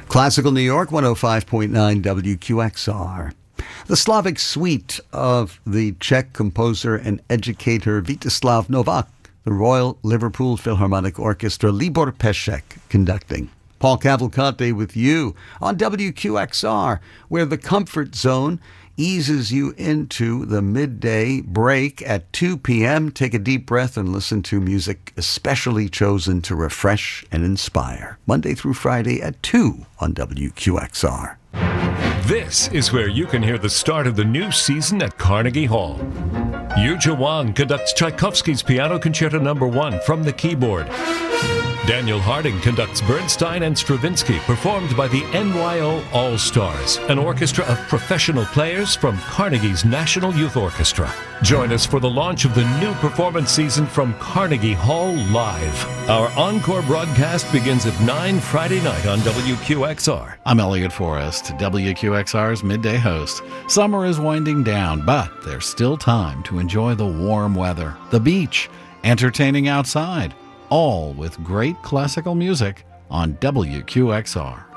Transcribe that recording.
Classical New York, 105.9 WQXR. The Slavic suite of the Czech composer and educator Vítězslav Novák, the Royal Liverpool Philharmonic Orchestra, Libor Pešek conducting. Paul Cavalcante with you on WQXR, where the comfort zone eases you into the midday break at 2 p.m. Take a deep breath and listen to music especially chosen to refresh and inspire. Monday through Friday at 2 on WQXR. This is where you can hear the start of the new season at Carnegie Hall. Yuzha Wang conducts Tchaikovsky's Piano Concerto No. 1 from the keyboard. Daniel Harding conducts Bernstein and Stravinsky, performed by the NYO All-Stars, an orchestra of professional players from Carnegie's National Youth Orchestra. Join us for the launch of the new performance season from Carnegie Hall Live. Our encore broadcast begins at 9 Friday night on WQXR. I'm Elliot Forrest, WQXR's midday host. Summer is winding down, but there's still time to enjoy the warm weather, the beach, entertaining outside, all with great classical music on WQXR.